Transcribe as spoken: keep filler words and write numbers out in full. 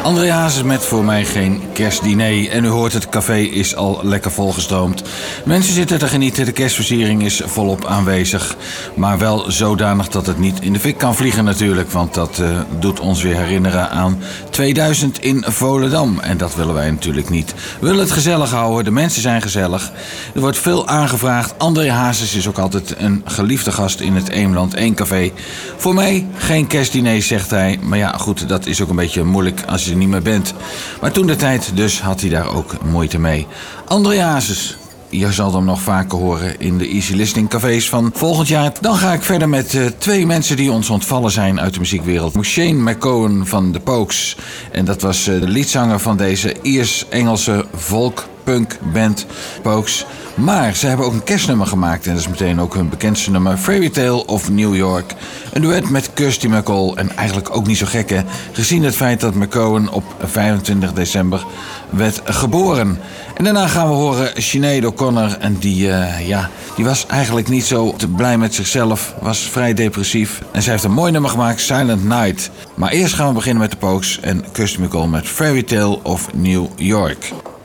André Hazes met Voor mij geen kerstdiner. En u hoort, het café is al lekker volgestroomd. Mensen zitten te genieten, de kerstversiering is volop aanwezig. Maar wel zodanig dat het niet in de fik kan vliegen natuurlijk. Want dat uh, doet ons weer herinneren aan tweeduizend in Volendam. En dat willen wij natuurlijk niet. We willen het gezellig houden, de mensen zijn gezellig. Er wordt veel aangevraagd. André Hazes is ook altijd een geliefde gast in het Eemland één Café. Voor mij geen kerstdiner, zegt hij. Maar ja, goed, dat is ook een beetje moeilijk als je er niet meer bent. Maar toen de tijd, dus had hij daar ook moeite mee. André Hazes. Je zal hem nog vaker horen in de Easy Listening cafés van volgend jaar. Dan ga ik verder met uh, twee mensen die ons ontvallen zijn uit de muziekwereld. Shane MacGowan van The Pogues. En dat was uh, de liedzanger van deze Iers-Engelse folk-punk-band Pogues. Maar ze hebben ook een kerstnummer gemaakt. En dat is meteen ook hun bekendste nummer, Fairy Tale of New York. Een duet met Kirsty MacColl. En eigenlijk ook niet zo gek, hè, gezien het feit dat MacGowan op vijfentwintig december werd geboren. En daarna gaan we horen Sinead O'Connor. En die, uh, ja, die was eigenlijk niet zo te blij met zichzelf. Was vrij depressief. En zij heeft een mooi nummer gemaakt, Silent Night. Maar eerst gaan we beginnen met de Pogues en Kirsty MacColl met Fairy Tale of New York.